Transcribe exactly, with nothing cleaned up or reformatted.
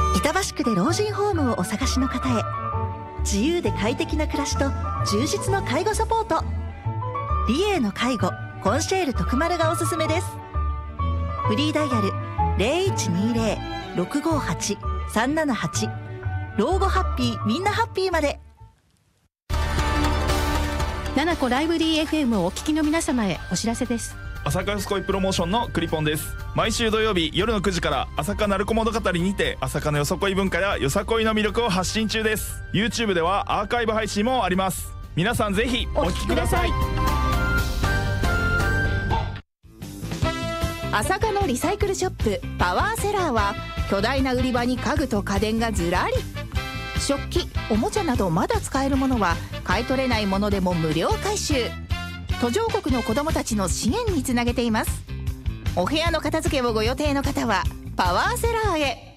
板橋区で老人ホームをお探しの方へ、自由で快適な暮らしと充実の介護サポート、リエーの介護コンシェール徳丸がおすすめです。フリーダイヤル ゼロいちにゼロ ろくごはち さんななはち、 老後ハッピーみんなハッピーまで。 ななこライブリー エフエム をお聞きの皆様へお知らせです。 朝霞よさこいプロモーションのクリポンです。毎週土曜日夜のくじから朝霞鳴子物語にて朝霞のよさこい文化やよさこいの魅力を発信中です。 YouTube ではアーカイブ配信もあります。皆さんぜひお聞きください。 朝霞のリサイクルショップパワーセラーは巨大な売り場に家具と家電がずらり。食器、おもちゃなどまだ使えるものは買い取れないものでも無料回収。途上国の子どもたちの支援につなげています。お部屋の片付けをご予定の方はパワーセラーへ。